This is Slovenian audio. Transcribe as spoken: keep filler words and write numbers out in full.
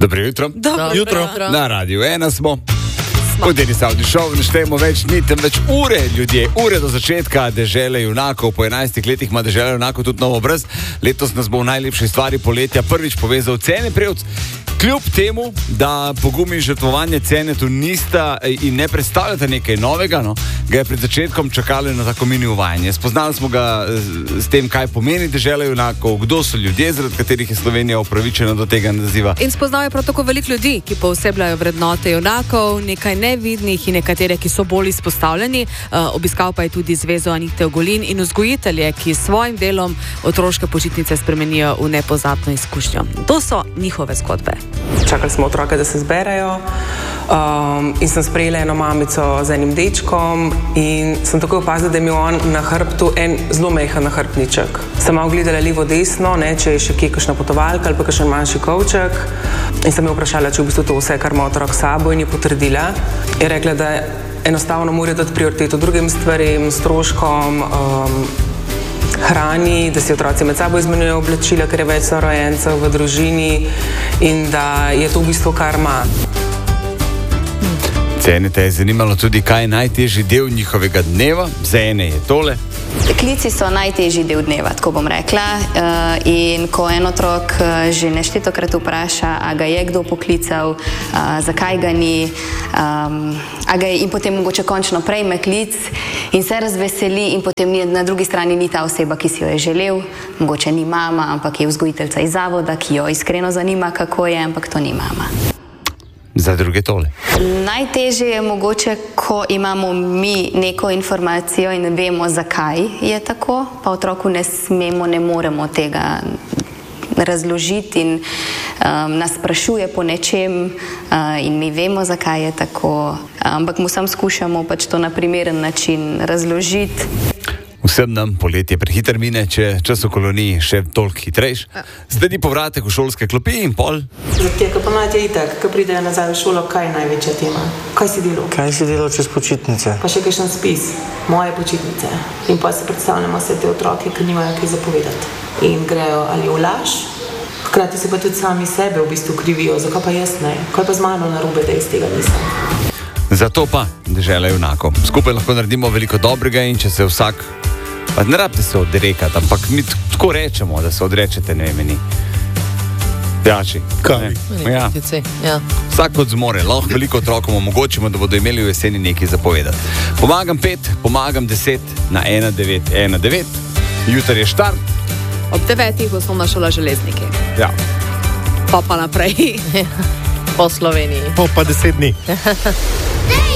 Dobro jutro. Dobro jutro. jutro. Na Radiu ena smo. Podeli Saudi Show, ne štejemo več ni, temveč ure ljudje, ure do začetka Dežele junakov. Po enajstih letih ima Dežela junakov tudi nov obraz. Letos nas bo v najlepši stvari poletja prvič povezal Cene Prevc. Kljub temu, da pogum in žrtvovanje Cene tu nista in ne predstavljata nekaj novega, no, ga je pred začetkom čakalo na tako mini uvajanje. Spoznali smo ga s tem, kaj pomeni Dežela junakov, kdo so ljudje, zaradi katerih je Slovenija upravičena do tega naziva. In spoznal je prav tako veliko ljudi, ki poosebljajo vrednote junakov, nekaj nevidnih in nekatere, ki so bolj izpostavljeni. Uh, obiskal pa je tudi Zvezo Anite Ogulin in vzgojitelje, ki s svojim delom otroške počitnice spremenijo v nepozabno izkušnjo. To so njihove zgodbe. Čakali smo otroke, da se zberejo, um, in sem sprejela eno mamico z enim dečkom in sem takoj opazila, da je imel on na hrbtu en zelo mehen nahrbtniček. Sem malo gledala levo desno, ne, če je še kje kakšna potovalka ali pa kakšen manjši kovček, in sem jo vprašala, če v bistvu to vse, kar ima otrok s sabo, in je potrdila. Je rekla, da enostavno morajo dati prioriteto drugim stvarem, stroškom, um, hrani, da si otroci med sabo izmenjujejo oblačila, ker je več sorojencev v družini in da je to v bistvu kar ima. Cene te je zanimalo tudi, kaj je najtežji del njihovega dneva. Za ene je tole. Klici so najtežji del dneva, tako bom rekla. In ko en otrok že neštetokrat vpraša, a ga je kdo poklical, zakaj ga ni, a ga je, in potem mogoče končno prejme klic in se razveseli, in potem na drugi strani ni ta oseba, ki si jo je želel, mogoče ni mama, ampak je vzgojiteljica iz zavoda, ki jo iskreno zanima, kako je, ampak to ni mama. Za druge tole. Najtežje je mogoče, ko imamo mi neko informacijo in vemo, zakaj je tako, pa otroku ne smemo, ne moremo tega razložiti in um, nas sprašuje po nečem uh, in mi vemo, zakaj je tako, ampak mu sam skušamo pač to na primeren način razložiti. Vsem nam poletje prehiter mine, če čas v koloniji še toliko hitrejš. Sledi povratek v šolske klopi in pol. Za te, ko pomlad je itak, ko pridejo nazaj v šolo, kaj je največja tema? Kaj si delal? Kaj si delal čez počitnice? Pa še kakšen spis, moje počitnice. In pa si predstavljamo vse te otroke, ki nimajo kaj zapovedati. In grejo ali v laž, hkrati se pa tudi sami sebe v bistvu krivijo, zakaj pa jaz ne? Kaj pa z mano narobe, da jaz tega nisem? Zato pa Dežela junakov. Skupaj lahko naredimo veliko dobrega in če se vsak... Pa ne rabite se odrekati, ampak mi tako rečemo, da se odrečete, ne vem, meni. Pijači. Kavi. Ja. Ja. Vsak kot zmore, lahko veliko otrokom omogočimo, da bodo imeli v jeseni nekaj zapovedati. Pomagam pet, pomagam deset na ena devet ena devet. Jutri je štart. Ob devetih osnovna šola Železniki. Ja. Pa pa naprej. Po Sloveniji. Po pa deset dni. Dej